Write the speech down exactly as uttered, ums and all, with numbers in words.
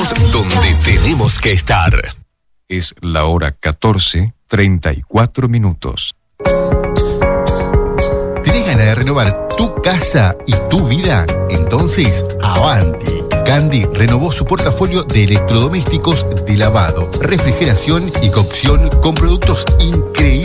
Estamos donde tenemos que estar. Es la hora catorce, treinta y cuatro minutos. ¿Tenés ganas de renovar tu casa y tu vida? Entonces, avanti. Candy renovó su portafolio de electrodomésticos de lavado, refrigeración y cocción con productos increíbles